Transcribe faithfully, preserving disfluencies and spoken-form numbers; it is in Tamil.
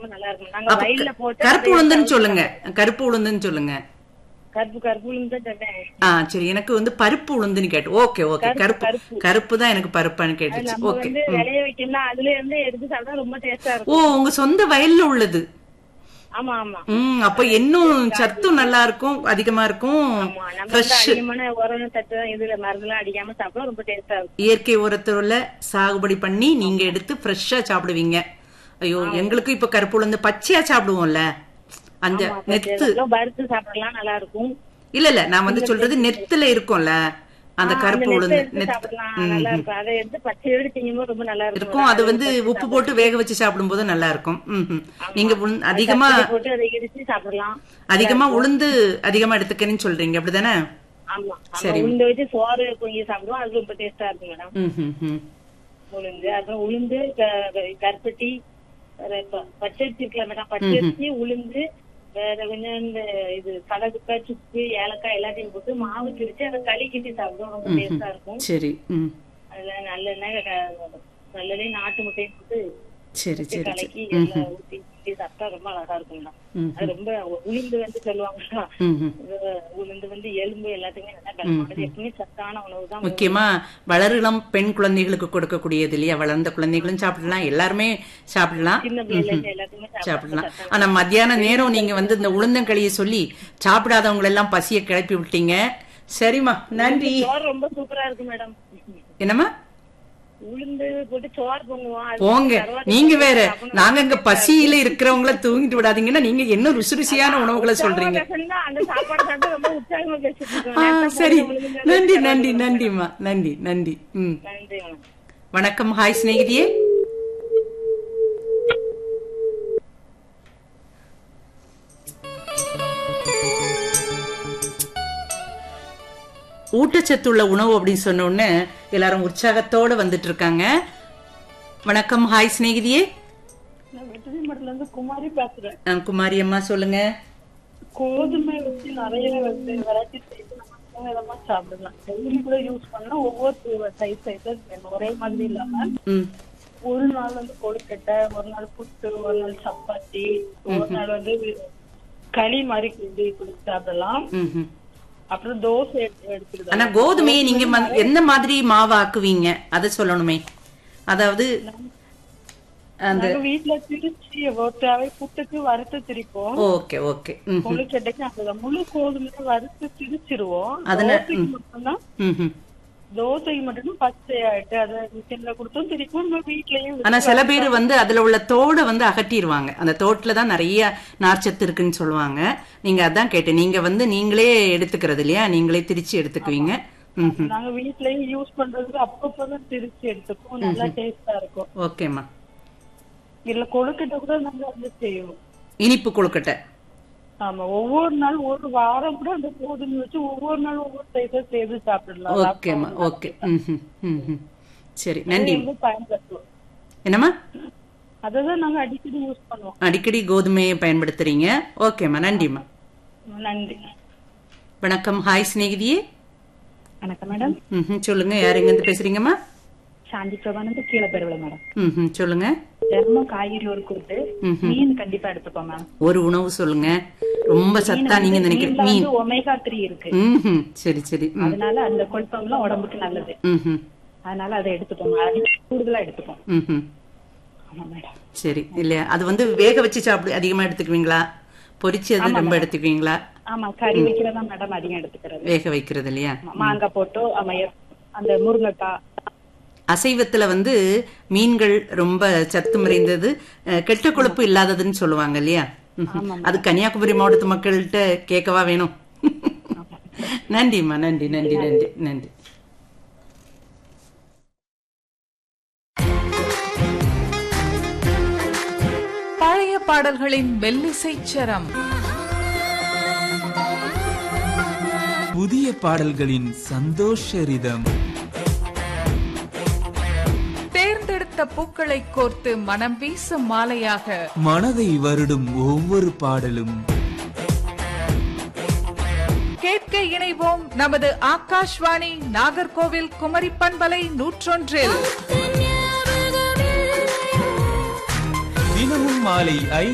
ரொம்ப நல்லா இருக்கும். நாங்க வயல்ல போட்டு கருப்பு உளுந்துன்னு சொல்லுங்க, கருப்பு உளுந்துன்னு சொல்லுங்க. கருப்பு கருப்பு உளுந்து சொன்னேன். ஆ சரி, எனக்கு வந்து பருப்பு உளுந்துன்னு கேட்டு. ஓகே ஓகே, கருப்பு கருப்பு தான் எனக்கு பருப்பான்னு கேட்டுச்சு. ஓகே, விளைய வைக்கணும், அதுல இருந்து எடுத்து சாப்பிட்டா ரொம்ப டேஸ்டா ஓ இருக்கும். உங்க சொந்த வயல்ல உள்ளது. ஆமா ஆமா. ம் அப்ப இன்னும் சத்தும் நல்லா இருக்கும், அதிகமா இருக்கும். அதிகமான உரம் தட்டு இதுல மருந்துலாம் அடிக்காம சாப்பிட்டா ரொம்ப டேஸ்டா இருக்கும். இயற்கை உரத்துல சாகுபடி பண்ணி நீங்க எடுத்து ஃப்ரெஷ்ஷா சாப்பிடுவீங்க. ஐயோ எங்களுக்கு இப்ப கருப்பு உளுந்து பச்சையா சாப்பிடுவோம்ல, அந்த நெத்து வறுத்து சாப்பிடலாம், நல்லா இருக்கும். இல்ல இல்ல நான் வந்து சொல்றது நெத்துல இருக்கும்ல அந்த கருப்பு உளுந்து, நல்லா இருக்கும். அதை எடுத்து பச்சையோடு திங்கும்போது ரொம்ப நல்லா இருக்கும். அது வந்து உப்பு போட்டு வேக வச்சு சாப்பிடும் போது நல்லா இருக்கும். நீங்க அதிகமா போட்டு அதை இடிச்சு சாப்பிடலாம். அதிகமா உளுந்து அதிகமா எடுத்துக்கன்னு சொல்றீங்க, அப்படிதானே? ஆமா, சரி. உளுந்து வச்சு சோறு பொங்கி சாப்பிடுவோம், அது ரொம்ப டேஸ்டா இருக்கும் மேடம். உளுந்து அப்புறம் உளுந்து கருப்பட்டி பச்சரிசி இருக்குல்ல மேடம், பச்சரிசி உளுந்து வேற கொஞ்சம் இந்த இது கடகுக்காய் சுக்கு ஏலக்காய் எல்லாத்தையும் போட்டு மாவு திரிச்சு அதை களி கிண்டி சாப்பிடுவோம், ரொம்ப டேஸ்டா இருக்கும். சரி. அதுல நல்லெண்ணெய் நல்லெண்ணெய் நாட்டு முட்டையும் போட்டு சரி சரி கலக்கி எல்லாம் ஊத்தி சாப்பிட்டா ரொம்ப அழகா இருக்கும். அது ரொம்ப உளுந்து வந்து சொல்லுவாங்க, உளுந்து வந்து எலும்பு எல்லாத்துக்குமே நல்லா பலமானது, எப்பவுமே சத்தான உணவு தான். முக்கியமா வளரிளம் பெண் குழந்தைகளுக்கு கொடுக்கக்கூடியது இல்லையா? வளர்ந்த குழந்தைகளும் சாப்பிடலாம், எல்லாருமே சாப்பிடலாம், சாப்பிடலாம். ஆனா மத்தியான நேரம் நீங்க வந்து இந்த உளுந்தங்களியை சொல்லி சாப்பிடாதவங்க எல்லாம் பசிய கிளப்பி விட்டீங்க. சரிம்மா, நன்றி. ரொம்ப சூப்பரா இருக்கு மேடம். என்னம்மா? உளுந்து போட்டு சோறு பொங்குவோம். போங்க, நீங்க வேற. நாங்க இங்க பசியில இருக்கிறவங்கள தூங்கிட்டு விடாதீங்கன்னா நீங்க என்ன ருசி ருசியான உணவுகளை சொல்றீங்க. சரி, நன்றி நன்றி நன்றிம்மா, நன்றி நன்றி. ம் வணக்கம். ஹாய் சிநேகிதியே. ஊட்டச்சத்துள்ள உணவு அப்படின்னு சொன்ன உடனே எல்லாரும் உற்சாகத்தோட வந்துட்டு இருக்காங்க. வணக்கம். ஹாய் சிநேகிதியே. குமாரி பேசுறேன். குமாரி அம்மா சொல்லுங்க. கோதுமை வச்சு நிறைய வெரைட்டி விதமா சாப்பிடலாம். டெய்லி கூட யூஸ் பண்ணா ஒவ்வொரு சைஸ் சைஸ் ஒரே மாதிரி இல்லாம ஒரு நாள் வந்து கொழுக்கட்டை, ஒரு நாள் புட்டு, ஒரு நாள் சப்பாத்தி, ஒரு நாள் வந்து களி மாதிரி கிண்டி குடிச்சு சாப்பிடலாம். அப்புறம் தோசை எடுத்துக்கலாம். ஆனா கோதுமையை நீங்க எந்த மாதிரி மாவு ஆக்குவீங்க அத சொல்லணுமே. அதாவது அந்த வீட்டுல திரிச்சி ஒட்டாவே புட்டுக்கு வறுத்து திரிப்போம். Okay okay. கொழுக்கட்டைக்கு அந்த முழு கோதுமையை வறுத்து திரிச்சிருவோம். தோசைக்கு மட்டும்தான் தோசைக்கு மட்டும் பச்சையாயிட்டு அதை மிஷின்ல கொடுத்தும் திரிப்போம் வீட்லயும். ஆனா சில பேர் வந்து அதுல உள்ள தோடை வந்து அகற்றிடுவாங்க. அந்த தோட்டுலதான் நிறைய நார்ச்சத்து இருக்குன்னு சொல்லுவாங்க. நீங்க அதான் கேட்டேன், நீங்க வந்து நீங்களே எடுத்துக்கிறது இல்லையா? நீங்களே திரிச்சு எடுத்துக்குவீங்க. நாங்க வீட்லயும் யூஸ் பண்றதுக்கு அப்பப்பதான் திரிச்சு எடுத்துப்போம், நல்லா டேஸ்டா இருக்கும். ஓகேமா. இல்ல கொழுக்கட்டை கூட நல்லா வந்து செய்வோம், இனிப்பு கொழுக்கட்டை. ஆமா, ஒவ்வொரு நாள் ஒரு வாரம் கூட அந்த கோதுமை வச்சு ஒவ்வொரு நாள் ஒவ்வொரு சைஸா செய்து சாப்பிடலாம். ஓகேமா, ஓகே. சரி, நன்றி. பயன்படுத்துவோம். என்னம்மா? அதான் நாங்க அடிக்கடி யூஸ் பண்ணுவோம். அடிக்கடி கோதுமையை பயன்படுத்துறீங்க. ஓகேம்மா, நன்றிம்மா. நன்றி. வணக்கம். ஹாய் சிநேகிதியே. வணக்கம் மேடம். சொல்லுங்க, யார் எங்க இருந்து பேசுறீங்கம்மா? சாந்தி பிரபானந்து கீழே பெருவில மேடம். ம் சொல்லுங்க. தினமும் காய்கறி ஒரு கூட்டு, மீன் கண்டிப்பா எடுத்துப்போம் மேம். ஒரு உணவு சொல்லுங்க ரொம்ப சத்தா நீங்க நினைக்கிறீங்க. மீன் ஒமேகா த்ரீ இருக்கு. ம் சரி சரி. அதனால அந்த கொழுப்பம்லாம் உடம்புக்கு நல்லது. ம் அதனால அதை எடுத்துப்போம், கூடுதலா எடுத்துப்போம். ம் ஆமா மேடம். சரி. இல்ல அது வந்து வேக வச்சு சாப்பிடு அதிகமா எடுத்துக்குவீங்களா, பொரிச்சு அது ரொம்ப எடுத்துக்குவீங்களா? ஆமா, கறி வைக்கிறதா மேடம் அதிகம் எடுத்துக்கிறது. வேக வைக்கிறது இல்லையா? மாங்காய் போட்டு அந்த முருங்கைக்காய். அசைவத்துல வந்து மீன்கள் ரொம்ப சத்து நிறைந்தது, கெட்ட கொழுப்பு இல்லாததுன்னு சொல்லுவாங்க இல்லையா? அது கன்னியாகுமரி மாவட்டத்து மக்கள்கிட்ட கேட்கவா வேணும். நன்றிம்மா, நன்றி நன்றி நன்றி நன்றி. பழைய பாடல்களின் மெல்லிசை சரம், புதிய பாடல்களின் சந்தோஷ ரிதம், தேர்ந்தெடுத்த பூக்களை கோர்த்து மனம் வீசும் மாலையாக மனதை வருடும் ஒவ்வொரு பாடலும். கேட்க இணைவோம் நமது ஆகாஷ்வாணி நாகர்கோவில் குமரி பண்பலை நூற்றொன்றில் தினமும் மாலை